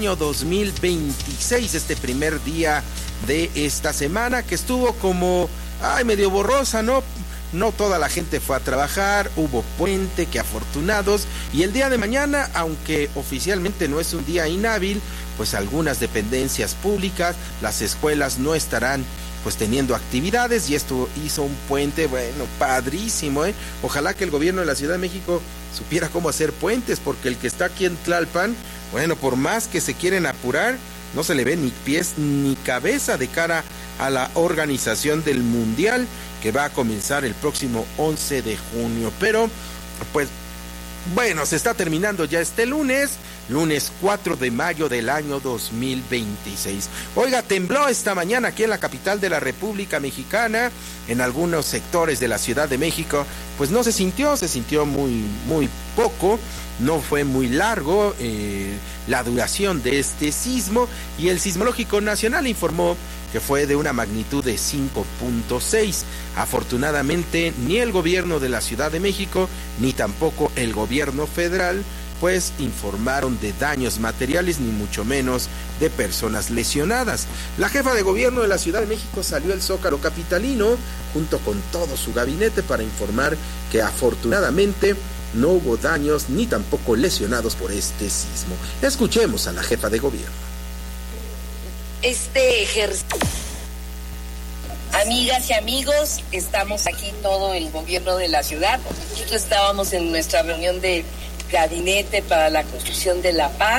año 2026, este primer día de esta semana que estuvo como medio borrosa, ¿no? No toda la gente fue a trabajar, hubo puente, qué afortunados, y el día de mañana, aunque oficialmente no es un día inhábil, pues algunas dependencias públicas, las escuelas no estarán pues teniendo actividades, y esto hizo un puente, bueno, padrísimo, ¿eh? Ojalá que el gobierno de la Ciudad de México supiera cómo hacer puentes, porque el que está aquí en Tlalpan, bueno, por más que se quieren apurar, no se le ve ni pies ni cabeza de cara a la organización del Mundial, que va a comenzar el próximo 11 de junio. Pero, pues, bueno, se está terminando ya este lunes 4 de mayo del año 2026. Oiga, tembló esta mañana aquí en la capital de la República Mexicana, en algunos sectores de la Ciudad de México, pues no se sintió muy poco, no fue muy largo la duración de este sismo, y el Sismológico Nacional informó que fue de una magnitud de 5.6. Afortunadamente, ni el gobierno de la Ciudad de México, ni tampoco el gobierno federal, pues informaron de daños materiales, ni mucho menos de personas lesionadas. La jefa de gobierno de la Ciudad de México salió al Zócalo capitalino, junto con todo su gabinete, para informar que afortunadamente no hubo daños, ni tampoco lesionados por este sismo. Escuchemos a la jefa de gobierno. Amigas y amigos, estamos aquí todo el gobierno de la ciudad. Nosotros estábamos en nuestra reunión de gabinete para la construcción de la paz.